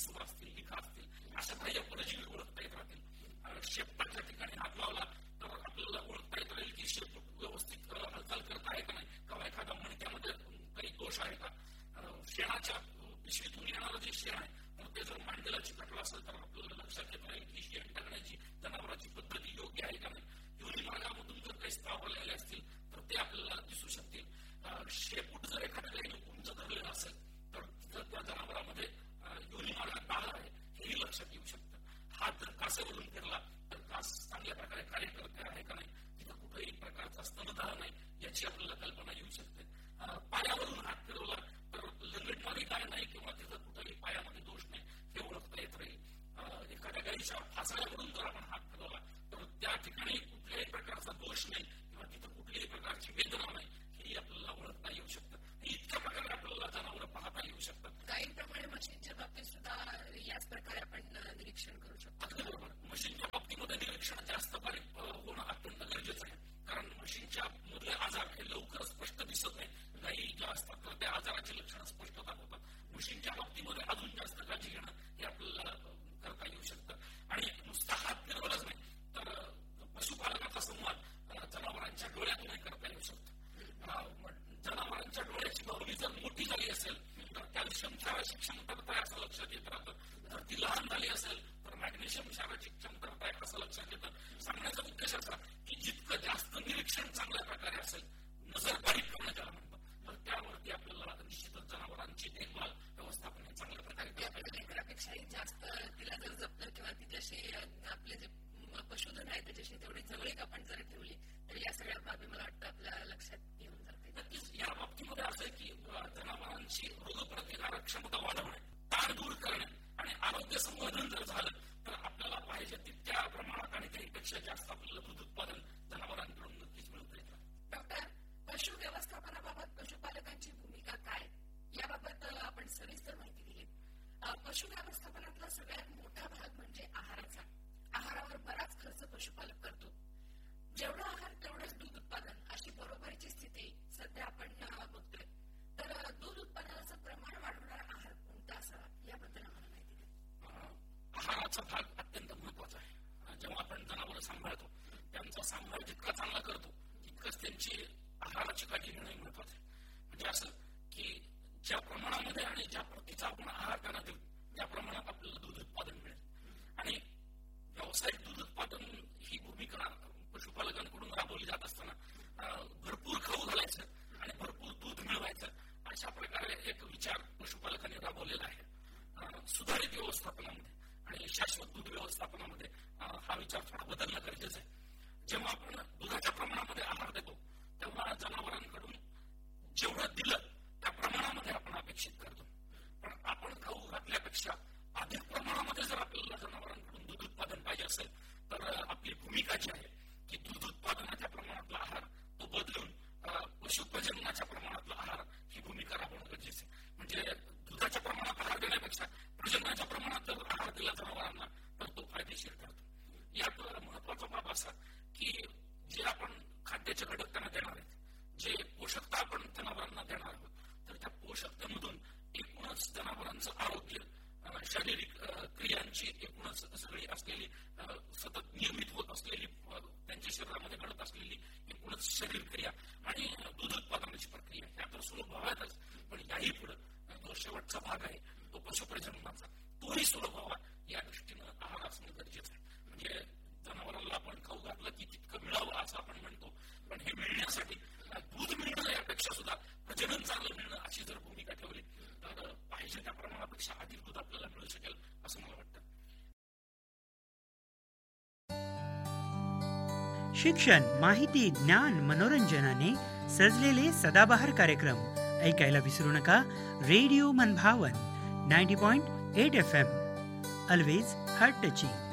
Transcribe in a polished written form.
सुरा असतील, लिखा असतील, अशा काही परजीवी ओळखता येत राहतील. शेपटाच्या ठिकाणी हात लावला तर आपल्याला ओळखता येत राहील की शेपूट व्यवस्थित हालचाल करत आहे का नाही, किंवा एखाद्या मणक्यामध्ये काही दोष आहे का. शेणाच्या पिशवीतून येणारं जे शेण आहे तर ते जर मांडीला चिकटलं असेल तर आपल्याला लक्षात येत राहील की शेण टाकण्याची जनावरांची पद्धती योग्य आहे का नाही. योनी मार्गामधून जर काही स्त्राव आलेले असतील तर ते आपल्याला दिसू शकतील. शेपूट जर एखाद्या गायीने उंच धरलेला असेल तर त्या जनावरांमध्ये योनी मार्गात बाळ आहे हेही लक्षात येऊ शकतं. हात जर कासेवरून फिरला तर कास चांगल्या प्रकारे कार्य करते आहे का नाही, तिथं कुठेही प्रकारचा स्तनधार नाही याची आपल्याला कल्पना येऊ शकते. पायावरून हात फिरवला तर लंगटणारी गाय नाही किंवा तिथं कुठेही पायामध्ये दोष नाही हे ओळखता येत राहील. एखाद्या गायीच्या फासाळ्यावरून जर आपण हात फिरवला तर त्या ठिकाणी कुठल्याही प्रकारचा दोष नाही किंवा तिथं कुठल्याही प्रकारची वेदना नाही हेही आपल्याला ओळखता येऊ शकतं. इतक्या प्रकारे आपल्याला जनावरं पाहता येऊ शकतात. गायींप्रमाणे म्हशींच्या बाबतीत सुद्धा याच प्रकारे आपण निरीक्षण करू शकतो. अगदी बरोबर. म्हशींच्या बाबतीमध्ये निरीक्षण जास्त बारीक होणं अत्यंत गरजेचं आहे, कारण म्हशींच्या मधले आजार हे लवकर स्पष्ट दिसत नाही. गायी ज्या असतात तर त्या आजाराची लक्षणं स्पष्ट दाखवतात. म्हशींच्या बाबतीमध्ये अजून जास्त काळजी घेणं हे आपल्याला करता येऊ शकतं. आणि नुसता हात फिरवलाच नाही तर पशुपालकाचा संवाद जनावरांच्या डोळ्यातूनही करता येऊ शकतो. जनावरांच्या डोळ्याची बाहुली जर मोठी झाली असेल तर कॅल्शियम क्षाराची क्षमता असं लक्षात येत राहतं. जर ती लहान झाली असेल तर मॅग्नेशियम क्षाराची क्षमता असं लक्षात येतं. सांगण्याचा उद्देश असा की जितकं जास्त निरीक्षण चांगल्या प्रकारे असेल, नजर बारीक करणं ज्याला म्हणतो, तर त्यावरती आपल्याला निश्चितच जनावरांची देखभाल व्यवस्थापन चांगल्या प्रकारे लेकरापेक्षाही जास्त तिला जर जपलं किंवा तिच्याशी आपले जे पशुधन आहे त्याच्याशी तेवढी जवळीक आपण जर ठेवली तर या सगळ्या बाबी मला वाटतं आपल्या लक्षात येऊन जाते. नक्कीच या बाबतीमध्ये असं आहे की जनावरांची रोगप्रतिकारक क्षमता वाढवणे, ताण दूर करणे आणि आरोग्य संवर्धन जर झालं तर आपल्याला पाहिजे तितक्या प्रमाणात आणि त्यापेक्षा जास्त आपल्याला दूध उत्पादन जनावरांकडून नक्कीच मिळतं येतं. डॉक्टर, पशु व्यवस्थापनाबाबत पशुपालकांची भूमिका काय याबाबत आपण सविस्तर माहिती दिली. पशु व्यवस्थापनातला सगळ्यात मोठा भाग म्हणजे आहाराचा. आहारावर बराच खर्च पशुपालक करतो. जेवढा आहार तेवढंच दूध उत्पादन अशी बरोबरीची स्थिती सध्या आपण बघतोय. तर दूध उत्पादनाचं प्रमाण वाढवणारा आहार कोणता असावा याबद्दल आम्हाला माहिती द्या. आहाराचा भाग अत्यंत महत्वाचा आहे. जेव्हा आपण जनावरं सांभाळतो त्यांचा सांभाळ जितका चांगला करतो तितकंच त्यांची आहाराची काळजी घेणं महत्वाचं आहे. म्हणजे असं की ज्या प्रमाणामध्ये आणि ज्या प्रतीचा आपण आहार त्यांना देऊ त्या प्रमाणात आपल्याला दूध उत्पादन मिळेल. आणि व्यावसायिक दूध उत्पादन ही भूमिका पशुपालकांकडून राबवली जात असताना भरपूर खाऊ घालायचं आणि भरपूर दूध मिळवायचं अशा प्रकारे एक विचार पशुपालकांनी राबवलेला आहे. सुधारित व्यवस्थापनामध्ये आणि शाश्वत दूध व्यवस्थापनामध्ये हा विचार थोडा बदलणं गरजेचं आहे. जेव्हा आपण दुधाच्या प्रमाणामध्ये आहार देतो तेव्हा जनावरांकडून जेवढं दिलं त्या प्रमाणामध्ये आपण अपेक्षित करतो. पण आपण खाऊ घातल्यापेक्षा अधिक प्रमाणामध्ये जर आपल्याला जनावरांकडून दूध उत्पादन पाहिजे असेल तर आपली भूमिका जी आहे की दूध उत्पादनाच्या प्रमाणातला आहार तो बदलून पशुप्रजननाच्या प्रमाणातला आहार ही भूमिका राबवणं गरजेचं आहे. म्हणजे दुधाच्या प्रमाणात आहार देण्यापेक्षा प्रजननाच्या प्रमाणात जर आहार दिला जनावरांना तर तो फायदेशीर ठरतो. यात महत्वाचा बाब असा की जे आपण खाद्याचे घटक त्यांना देणार आहेत, जे पोषकता आपण जनावरांना देणार आहोत, तर त्या पोषकतेमधून एकूणच जनावरांचं आरोग्य, शारीरिक क्रियांची एकूणच सगळी असलेली सतत नियमित होत असलेली त्यांच्या शरीरामध्ये घडत असलेली एकूणच शरीर क्रिया आणि दूध उत्पादनाची प्रक्रिया ह्या तर सुलभ व्हाव्यातच. पण याही पुढे जो शेवटचा भाग आहे तो पशुप्रजननाचा तोही सुलभ व्हावा या दृष्टीनं आहार असणं गरजेचं आहे. म्हणजे जनावरांना आपण खाऊ घातलं की तितकं मिळावं असं आपण म्हणतो, पण हे मिळण्यासाठी दूध मिळणं यापेक्षा सुद्धा प्रजनन चांगलं मिळणं अशी जर भूमिका ठेवली तर पाहिजे त्या प्रमाणापेक्षा अधिक दूध आपल्याला मिळू शकेल असं मला वाटतं. शिक्षण, माहिती, ज्ञान, मनोरंजनाने सजलेले सदाबहार कार्यक्रम ऐकायला विसरू नका. रेडिओ मनभावन 90.8 FM, ऑलवेज हार्ट टचिंग.